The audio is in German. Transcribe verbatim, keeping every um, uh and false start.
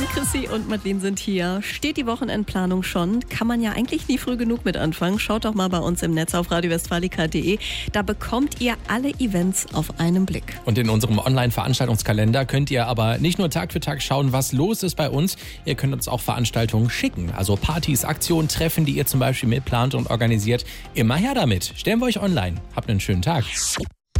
Chrissy und Madeline sind hier. Steht die Wochenendplanung schon? Kann man ja eigentlich nie früh genug mit anfangen. Schaut doch mal bei uns im Netz auf radio westfalica punkt de. Da bekommt ihr alle Events auf einen Blick. Und in unserem Online-Veranstaltungskalender könnt ihr aber nicht nur Tag für Tag schauen, was los ist bei uns. Ihr könnt uns auch Veranstaltungen schicken. Also Partys, Aktionen, Treffen, die ihr zum Beispiel mitplant und organisiert. Immer her damit. Stellen wir euch online. Habt einen schönen Tag.